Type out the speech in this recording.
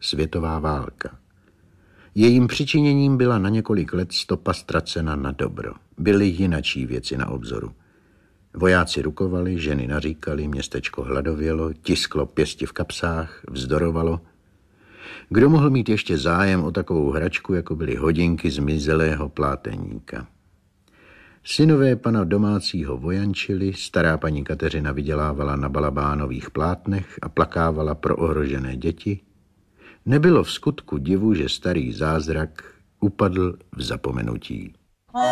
světová válka. Jejím přičiněním byla na několik let stopa ztracena na dobro. Byly jinačí věci na obzoru. Vojáci rukovali, ženy naříkali, městečko hladovělo, tisklo pěsti v kapsách, vzdorovalo. Kdo mohl mít ještě zájem o takovou hračku, jako byly hodinky zmizelého pláteníka? Synové pana domácího vojančili, stará paní Kateřina vydělávala na balabánových plátnech a plakávala pro ohrožené děti. Nebylo v skutku divu, že starý zázrak upadl v zapomenutí.